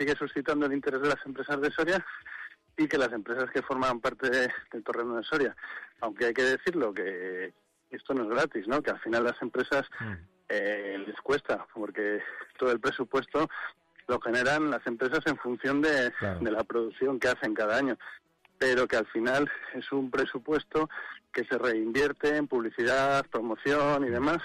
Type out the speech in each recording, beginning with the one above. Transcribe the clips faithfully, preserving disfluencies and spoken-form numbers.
sigue suscitando el interés de las empresas de Soria y que las empresas que forman parte de, del Torreno de Soria, aunque hay que decirlo que esto no es gratis, ¿no? Que al final las empresas mm. eh, les cuesta, porque todo el presupuesto lo generan las empresas en función de, claro. de la producción que hacen cada año, pero que al final es un presupuesto que se reinvierte en publicidad, promoción y demás,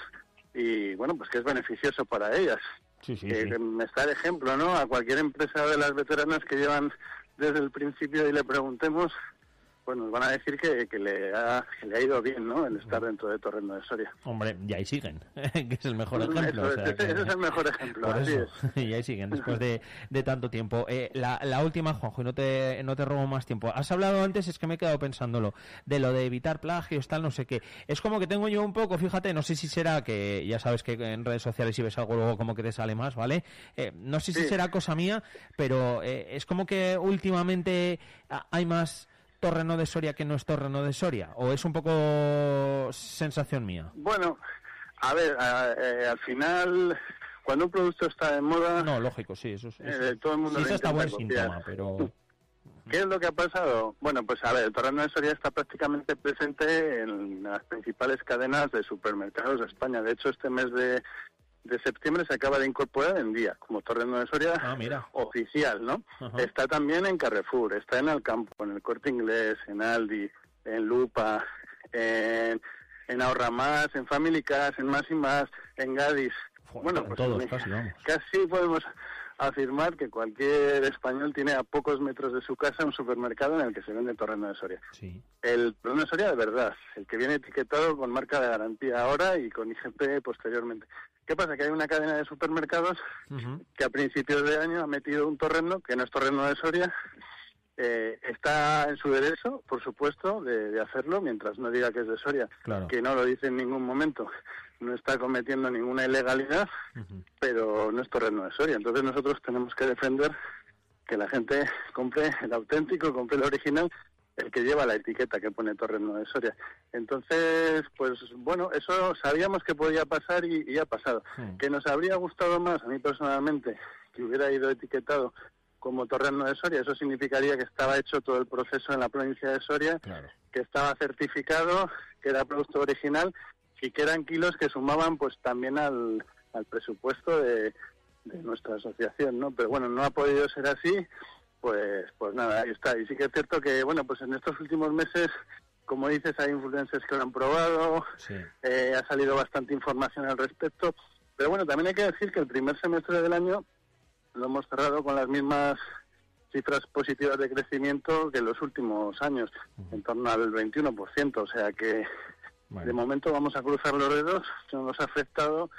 y bueno, pues que es beneficioso para ellas. Sí, sí, eh, sí. Me está de ejemplo, ¿no? A cualquier empresa de las veteranas que llevan desde el principio y le preguntemos, pues nos van a decir que, que, le ha, que le ha ido bien, ¿no?, el estar dentro de Torreno de Soria. Hombre, y ahí siguen, que es el mejor ejemplo. Eso, o sea, ese, que... ese es el mejor ejemplo, por así eso. es. Y ahí siguen, después de, de tanto tiempo. Eh, la, la última, Juanjo, y no te, no te robo más tiempo. Has hablado antes, es que me he quedado pensándolo, de lo de evitar plagios, tal, no sé qué. Es como que tengo yo un poco, fíjate, no sé si será que, ya sabes que en redes sociales si ves algo luego como que te sale más, ¿vale? Eh, no sé si sí. será cosa mía, pero eh, es como que últimamente hay más Torreno de Soria que no es Torreno de Soria, o es un poco sensación mía. Bueno, a ver, a, eh, al final, cuando un producto está de moda, no, lógico, sí, eso, eso eh, todo el mundo sí, lo eso está buen copiar. síntoma, pero ¿qué es lo que ha pasado? Bueno, pues a ver, el Torreno de Soria está prácticamente presente en las principales cadenas de supermercados de España. De hecho, este mes de de septiembre se acaba de incorporar en día como Torreno de Soria ah, mira. oficial, ¿no? Uh-huh. Está también en Carrefour, está en Alcampo, en el Corte Inglés, en Aldi, en Lupa, en, en Ahorra Más, en Family Cash, en Más y Más, en Gadis. Joder, bueno, pues todos, casi, vamos. Casi podemos afirmar que cualquier español tiene a pocos metros de su casa un supermercado en el que se vende Torreno de Soria. Sí. El Torreno de Soria de verdad, el que viene etiquetado con marca de garantía ahora y con I G P posteriormente. ¿Qué pasa? Que hay una cadena de supermercados uh-huh. que a principios de año ha metido un torreno, que no es Torreno de Soria, eh, está en su derecho, por supuesto, de, de hacerlo, mientras no diga que es de Soria, claro. que no lo dice en ningún momento, no está cometiendo ninguna ilegalidad, uh-huh. pero no es Torreno de Soria. Entonces nosotros tenemos que defender que la gente compre el auténtico, compre el original, el que lleva la etiqueta que pone Torreno de Soria. Entonces, pues bueno, eso sabíamos que podía pasar y, y ha pasado. Sí. Que nos habría gustado más, a mí personalmente, que hubiera ido etiquetado como Torreno de Soria. Eso significaría que estaba hecho todo el proceso en la provincia de Soria, claro. que estaba certificado, que era producto original y que eran kilos que sumaban pues también al, al presupuesto de, de nuestra asociación, ¿no? Pero bueno, no ha podido ser así. Pues pues nada, ahí está. Y sí que es cierto que, bueno, pues en estos últimos meses, como dices, hay influencers que lo han probado, sí. eh, ha salido bastante información al respecto, pero bueno, también hay que decir que el primer semestre del año lo hemos cerrado con las mismas cifras positivas de crecimiento que en los últimos años, uh-huh. en torno al veintiuno por ciento, o sea que bueno. de momento vamos a cruzar los dedos, que no nos ha afectado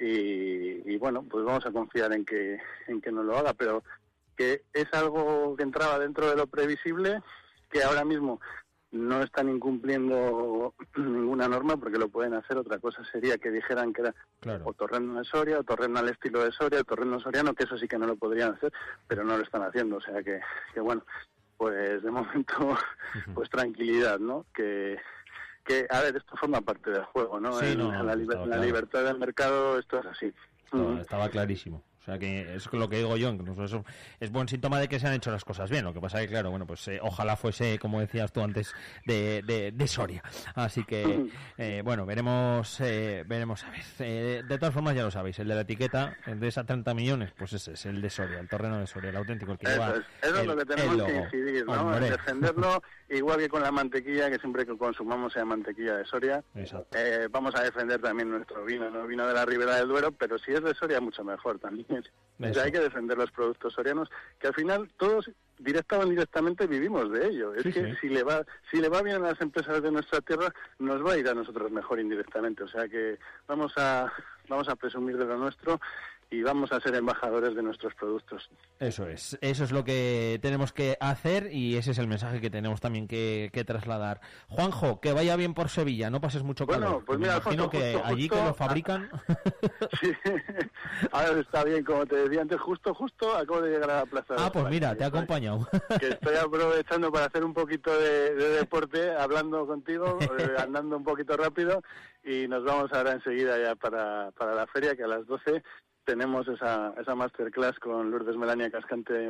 y, y bueno, pues vamos a confiar en que, en que no lo haga, pero que es algo que entraba dentro de lo previsible, que ahora mismo no están incumpliendo ninguna norma porque lo pueden hacer. Otra cosa sería que dijeran que era claro. o Torreno de Soria, o Torreno al estilo de Soria, o Torreno soriano, que eso sí que no lo podrían hacer, pero no lo están haciendo. O sea que, que bueno, pues de momento, uh-huh. pues tranquilidad, ¿no? Que, que, a ver, esto forma parte del juego, ¿no? Sí, en, no, en la, liber- claro. la libertad del mercado esto es así. Estaba, uh-huh. estaba clarísimo. O sea que es lo que digo yo, incluso eso es buen síntoma de que se han hecho las cosas bien. Lo que pasa es que, claro, bueno, pues eh, ojalá fuese, como decías tú antes, de, de, de Soria. Así que, eh, bueno, veremos eh, veremos a ver. Eh, de todas formas, ya lo sabéis, el de la etiqueta, el de esas treinta millones, pues ese es el de Soria, el Torreno de Soria, el auténtico, el que eso lleva es, Eso el, es lo que tenemos que incidir, ¿no? Hombre. En defenderlo, igual que con la mantequilla, que siempre que consumamos sea mantequilla de Soria. Eh, vamos a defender también nuestro vino, ¿no? Vino de la Ribera del Duero, pero si es de Soria, mucho mejor también. O sea, hay que defender los productos sorianos, que al final todos directa o indirectamente vivimos de ello. Es sí, que sí. si le va si le va bien a las empresas de nuestra tierra, nos va a ir a nosotros mejor indirectamente. O sea que vamos a vamos a presumir de lo nuestro y vamos a ser embajadores de nuestros productos. Eso es, eso es lo que tenemos que hacer y ese es el mensaje que tenemos también que, que trasladar. Juanjo, que vaya bien por Sevilla, no pases mucho calor. Bueno, pues mira, me imagino justo, que justo, allí justo, que lo fabrican. Sí, ahora está bien, como te decía antes, justo, justo acabo de llegar a la plaza. Ah, pues mira, te he acompañado. Que estoy aprovechando para hacer un poquito de, de deporte, hablando contigo, andando un poquito rápido y nos vamos ahora enseguida ya para, para la feria, que a las doce tenemos esa, esa masterclass con Lourdes Melania Cascante